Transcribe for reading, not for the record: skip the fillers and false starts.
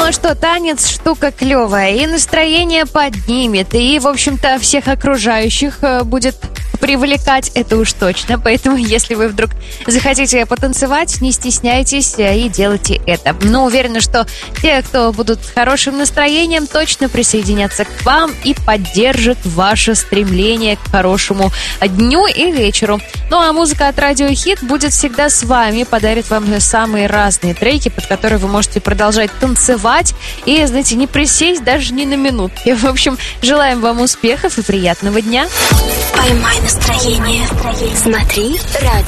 Ну а что, танец штука клевая, и настроение поднимет, и, в общем-то, всех окружающих будет привлекать, это уж точно. Поэтому, если вы вдруг захотите потанцевать, не стесняйтесь и делайте это. Но уверена, что те, кто будут с хорошим настроением, точно присоединятся к вам и поддержат ваше стремление к хорошему дню и вечеру. Ну а музыка от Радио Хит будет всегда с вами, подарит вам самые разные треки, под которые вы можете продолжать танцевать и, знаете, не присесть даже ни на минутки. В общем, желаем вам успехов и приятного дня. Поймай настроение. Смотри радио.